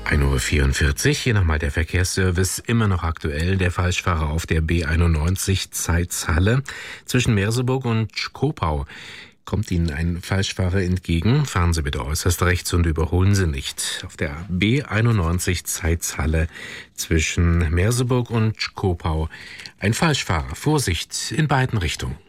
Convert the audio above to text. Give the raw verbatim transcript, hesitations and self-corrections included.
ein Uhr vierundvierzig, hier nochmal der Verkehrsservice, immer noch aktuell. Der Falschfahrer auf der B einundneunzig Zeitz-Halle zwischen Merseburg und Schkopau. Kommt Ihnen ein Falschfahrer entgegen, fahren Sie bitte äußerst rechts und überholen Sie nicht. Auf der B einundneunzig Zeitz-Halle zwischen Merseburg und Schkopau ein Falschfahrer. Vorsicht in beiden Richtungen.